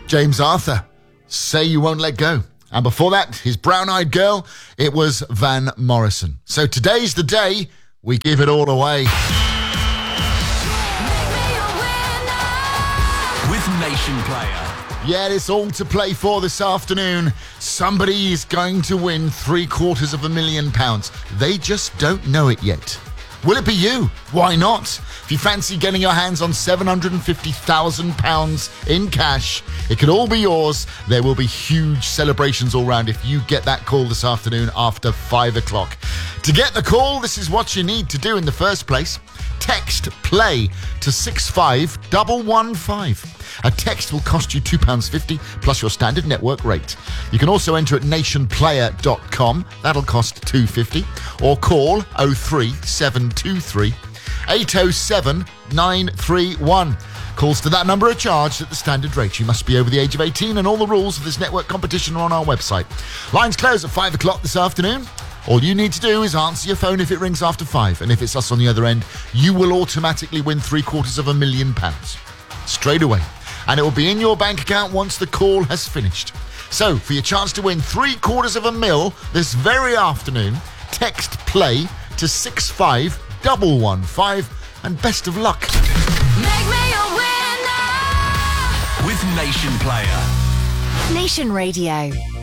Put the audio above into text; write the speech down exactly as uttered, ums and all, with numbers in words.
James Arthur, Say You Won't Let Go. And before that, his Brown-Eyed Girl, it was Van Morrison. So today's the day we give it all away. With Nation Player. Yeah, it's all to play for this afternoon. Somebody is going to win three quarters of a million pounds. They just don't know it yet. Will it be you? Why not? If you fancy getting your hands on seven hundred fifty thousand pounds in cash, it could all be yours. There will be huge celebrations all round if you get that call this afternoon after five o'clock. To get the call, this is what you need to do in the first place. Text PLAY to six five one one five. A text will cost you two pounds fifty plus your standard network rate. You can also enter at nation player dot com. That'll cost two pounds fifty. Or call oh three seven two three eight oh seven nine three one. Calls to that number are charged at the standard rate. You must be over the age of eighteen, and all the rules of this network competition are on our website. Lines close at five o'clock this afternoon. All you need to do is answer your phone if it rings after five, and if it's us on the other end, you will automatically win three quarters of a million pounds. Straight away. And it will be in your bank account once the call has finished. So, for your chance to win three quarters of a mil this very afternoon, text PLAY to six five one one five, and best of luck. Make me a winner with Nation Player. Nation Radio.